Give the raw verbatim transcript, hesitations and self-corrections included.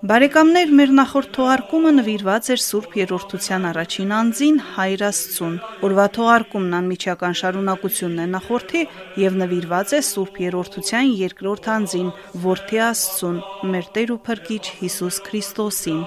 Բարեկամներ, մեր նախորդ թողարկումը նվիրված էր Սուրբ Երրորդության առաջին անձին Հայր Աստծուն։ Օրվա թողարկումն անմիջական շարունակությունն է նախորդի եւ նվիրված է Սուրբ Երրորդության երկրորդ անձին, Որդի Աստծուն, մեր Տեր ու Փրկիչ Հիսուս Քրիստոսին։